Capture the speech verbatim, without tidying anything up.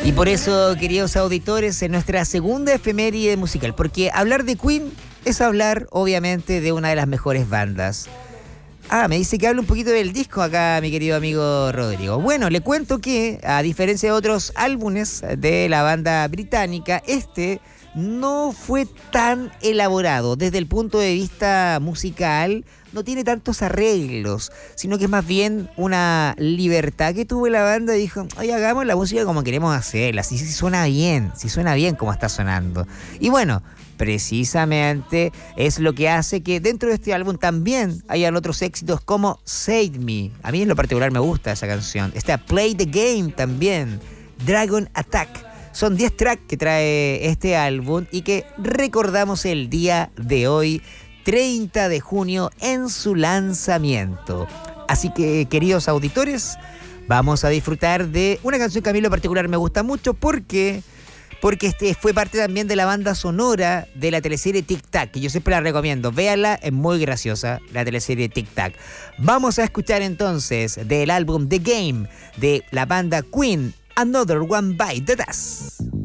Y por eso, queridos auditores, en nuestra segunda efeméride musical, porque hablar de Queen es hablar, obviamente, de una de las mejores bandas. Ah, me dice que habla un poquito del disco acá, mi querido amigo Rodrigo. Bueno, le cuento que, a diferencia de otros álbumes de la banda británica, este no fue tan elaborado desde el punto de vista musical. No tiene tantos arreglos, sino que es más bien una libertad que tuvo la banda y dijo, oye, hagamos la música como queremos hacerla, si, si suena bien, si suena bien como está sonando. Y bueno, precisamente es lo que hace que dentro de este álbum también hayan otros éxitos como Save Me. A mí en lo particular me gusta esa canción. Está Play the Game también, Dragon Attack. Son diez tracks que trae este álbum y que recordamos el día de hoy, treinta de junio, en su lanzamiento. Así que, queridos auditores, vamos a disfrutar de una canción que a mí en lo particular me gusta mucho porque... porque este fue parte también de la banda sonora de la teleserie Tic Tac, que yo siempre la recomiendo. Véanla, es muy graciosa, la teleserie Tic Tac. Vamos a escuchar entonces del álbum The Game de la banda Queen, Another One Bite the Dust.